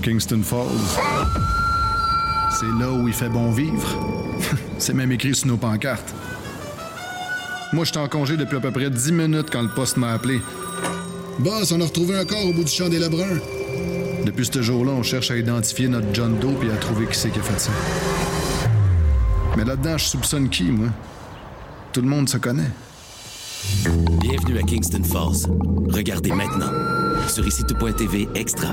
Kingston Falls. C'est là où il fait bon vivre. C'est même écrit sur nos pancartes. Moi, j'étais en congé depuis à peu près 10 minutes quand le poste m'a appelé. Boss, on a retrouvé un corps au bout du champ des Lebrun. Depuis ce jour-là, on cherche à identifier notre John Doe et à trouver qui c'est qui a fait ça. Mais là-dedans, je soupçonne qui, moi? Tout le monde se connaît. Bienvenue à Kingston Falls. Regardez maintenant sur ICITO.tv Extra.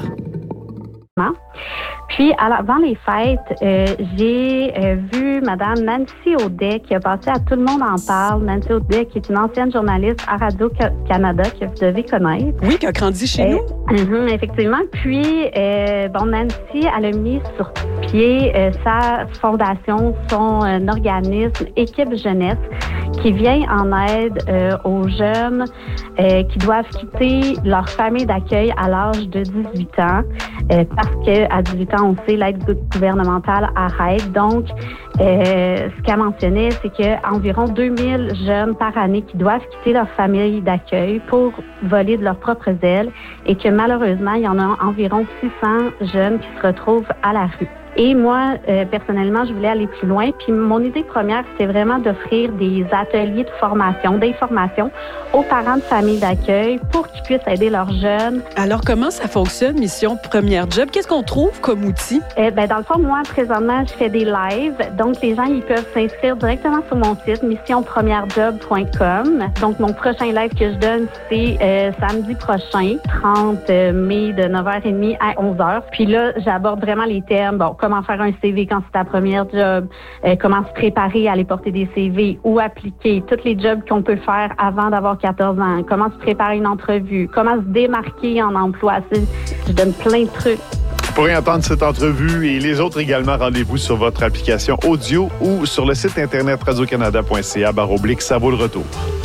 Puis, avant les fêtes, j'ai vu Mme Nancy Audet qui a passé à Tout le monde en parle. Nancy Audet, qui est une ancienne journaliste à Radio-Canada que vous devez connaître. Oui, qui a grandi chez nous. Effectivement. Puis, Nancy, elle a mis sur pied sa fondation, son organisme Équipe Jeunesse, qui vient en aide aux jeunes qui doivent quitter leur famille d'accueil à l'âge de 18 ans. Parce qu'à 18 ans, on sait, l'aide gouvernementale arrête. Donc, ce qu'elle mentionnait, c'est qu'environ 2000 jeunes par année qui doivent quitter leur famille d'accueil pour voler de leurs propres ailes et que malheureusement, il y en a environ 600 jeunes qui se retrouvent à la rue. Et moi, personnellement, je voulais aller plus loin. Puis mon idée première, c'était vraiment d'offrir des ateliers de formation, d'information aux parents de familles d'accueil pour qu'ils puissent aider leurs jeunes. Alors, comment ça fonctionne, Mission Première Job? Qu'est-ce qu'on trouve comme outil? Dans le fond, moi, présentement, je fais des lives. Donc, les gens, ils peuvent s'inscrire directement sur mon site, missionpremierejob.com. Donc, mon prochain live que je donne, c'est samedi prochain, 30 mai, de 9h30 à 11h. Puis là, j'aborde vraiment les thèmes. Bon, comment faire un CV quand c'est ta première job, comment se préparer à aller porter des CV ou appliquer, tous les jobs qu'on peut faire avant d'avoir 14 ans, comment se préparer une entrevue, comment se démarquer en emploi. Je donne plein de trucs. Vous pourrez entendre cette entrevue et les autres également, rendez-vous sur votre application audio ou sur le site internet radiocanada.ca/ça vaut le retour.